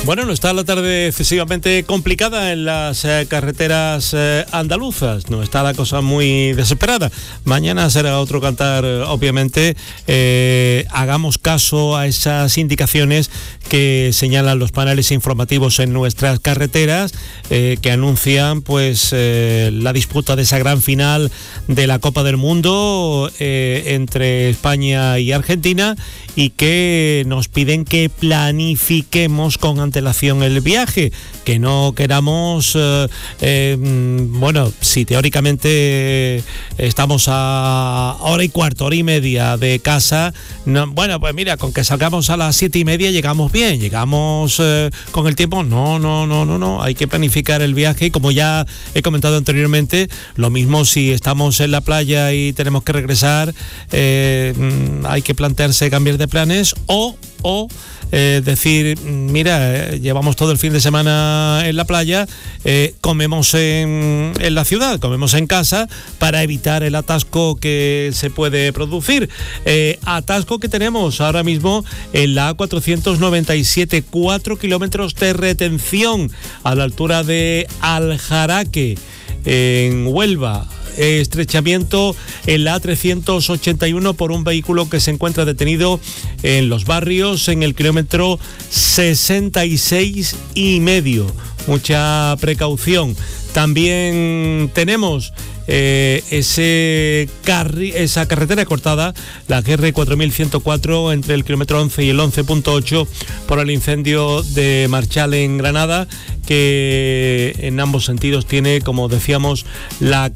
Bueno, no está la tarde excesivamente complicada en las carreteras andaluzas, no está la cosa muy desesperada. Mañana será otro cantar, obviamente. Hagamos caso a esas indicaciones que señalan los paneles informativos en nuestras carreteras, que anuncian pues la disputa de esa gran final de la Copa del Mundo entre España y Argentina, y que nos piden que planifiquemos con antelación el viaje, que no queramos, bueno, si teóricamente estamos a hora y cuarto, hora y media de casa, no, bueno, pues mira, con que salgamos a las 7:30 llegamos bien, llegamos con el tiempo, no, hay que planificar el viaje, y como ya he comentado anteriormente, lo mismo si estamos en la playa y tenemos que regresar, hay que plantearse cambiar de planes o decir, mira, llevamos todo el fin de semana en la playa, comemos en la ciudad, comemos en casa para evitar el atasco que se puede producir. Atasco que tenemos ahora mismo en la A497, 4 kilómetros de retención a la altura de Aljaraque, en Huelva. Estrechamiento en la A381 por un vehículo que se encuentra detenido en Los Barrios en el kilómetro 66,5. Mucha precaución. También tenemos esa carretera cortada, la GR 4104, entre el kilómetro 11 y el 11.8 por el incendio de Marchal en Granada, que en ambos sentidos tiene, como decíamos, la